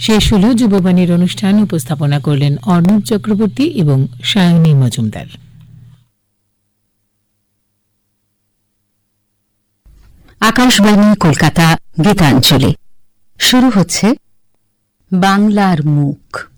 শেষ হল যুববাণীর অনুষ্ঠান। উপস্থাপনা করলেন অর্ণব চক্রবর্তী এবং সায়নী মজুমদার। আকাশবাণী কলকাতা গীতাঞ্জলি শুরু হচ্ছে বাংলার মুখ।